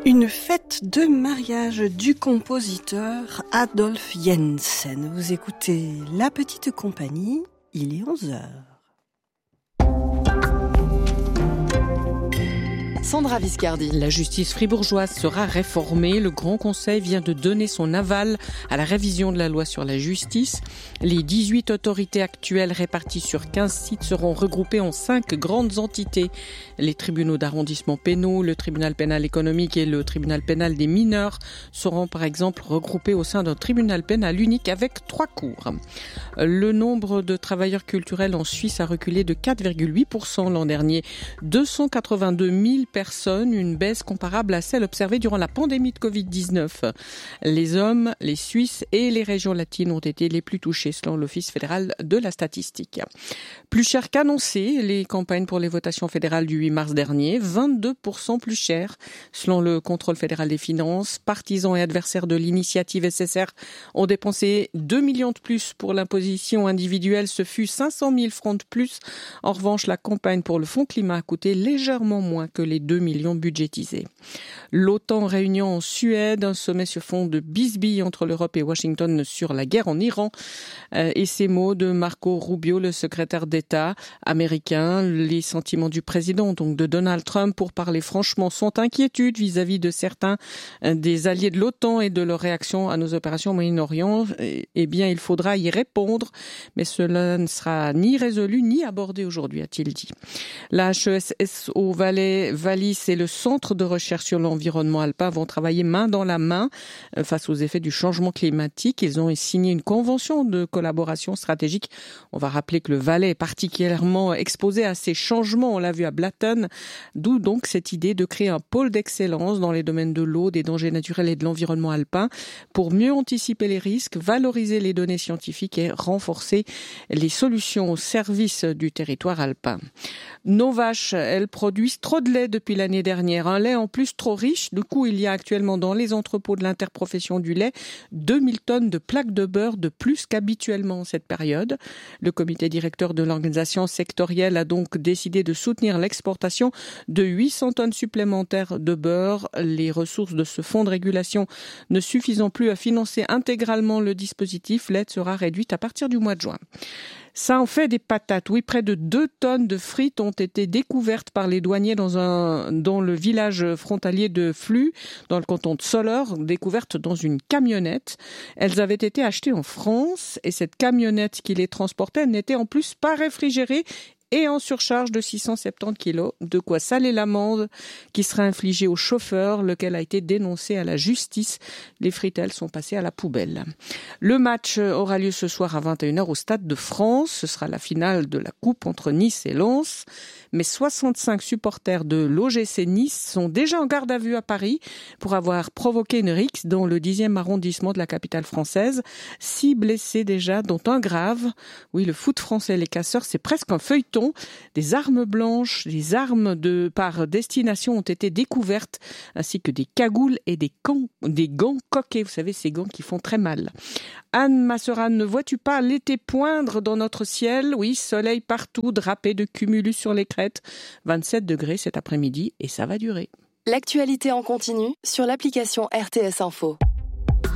Une fête de mariage du compositeur Adolf Jensen. Vous écoutez La Petite Compagnie, il est 11h. Sandra Viscardi. La justice fribourgeoise sera réformée. Le Grand Conseil vient de donner son aval à la révision de la loi sur la justice. Les 18 autorités actuelles réparties sur 15 sites seront regroupées en 5 grandes entités. Les tribunaux d'arrondissement pénaux, le tribunal pénal économique et le tribunal pénal des mineurs seront par exemple regroupés au sein d'un tribunal pénal unique avec 3 cours. Le nombre de travailleurs culturels en Suisse a reculé de 4,8% l'an dernier. 282 000 personnes, une baisse comparable à celle observée durant la pandémie de Covid-19. Les hommes, les Suisses et les régions latines ont été les plus touchés selon l'Office fédéral de la statistique. Plus cher qu'annoncé, les campagnes pour les votations fédérales du 8 mars dernier, 22% plus cher selon le contrôle fédéral des finances. Partisans et adversaires de l'initiative SSR ont dépensé 2 millions de plus pour l'imposition individuelle, ce fut 500 000 francs de plus. En revanche, la campagne pour le Fonds climat a coûté légèrement moins que les 2 millions budgétisés. L'OTAN réunion en Suède, un sommet sur fond de bisbilles entre l'Europe et Washington sur la guerre en Iran. Et ces mots de Marco Rubio, le secrétaire d'État américain, les sentiments du président, donc de Donald Trump, pour parler franchement, sont inquiétudes vis-à-vis de certains des alliés de l'OTAN et de leur réaction à nos opérations au Moyen-Orient. Eh bien, il faudra y répondre, mais cela ne sera ni résolu ni abordé aujourd'hui, a-t-il dit. La HESS au Wallis et le Centre de recherche sur l'environnement alpin vont travailler main dans la main face aux effets du changement climatique. Ils ont signé une convention de collaboration stratégique. On va rappeler que le Valais est particulièrement exposé à ces changements. On l'a vu à Blatten. D'où donc cette idée de créer un pôle d'excellence dans les domaines de l'eau, des dangers naturels et de l'environnement alpin pour mieux anticiper les risques, valoriser les données scientifiques et renforcer les solutions au service du territoire alpin. Nos vaches, elles produisent trop de lait depuis l'année dernière. Un lait en plus trop riche. Du coup, il y a actuellement dans les entrepôts de l'interprofession du lait 2000 tonnes de plaques de beurre de plus qu'habituellement en cette période. Le comité directeur de l'organisation sectorielle a donc décidé de soutenir l'exportation de 800 tonnes supplémentaires de beurre. Les ressources de ce fonds de régulation ne suffisant plus à financer intégralement le dispositif, l'aide sera réduite à partir du mois de juin. Ça en fait des patates. Oui, près de 2 tonnes de frites ont été découvertes par les douaniers dans le village frontalier de Flux, dans le canton de Soleure, découvertes dans une camionnette. Elles avaient été achetées en France et cette camionnette qui les transportait n'était en plus pas réfrigérée et en surcharge de 670 kilos, de quoi saler l'amende qui sera infligée au chauffeur, lequel a été dénoncé à la justice. Les fritelles sont passées à la poubelle. Le match aura lieu ce soir à 21h au Stade de France. Ce sera la finale de la Coupe entre Nice et Lens. Mais 65 supporters de l'OGC Nice sont déjà en garde à vue à Paris pour avoir provoqué une rixe dans le 10e arrondissement de la capitale française. 6 blessés déjà, dont un grave. Oui, le foot français, les casseurs, c'est presque un feuilleton. Des armes blanches, des armes par destination ont été découvertes, ainsi que des cagoules et des gants coquets. Vous savez, ces gants qui font très mal. Anne Masseran, ne vois-tu pas l'été poindre dans notre ciel? Oui, soleil partout, drapé de cumulus sur les crêtes. 27 degrés cet après-midi et ça va durer. L'actualité en continu sur l'application RTS Info.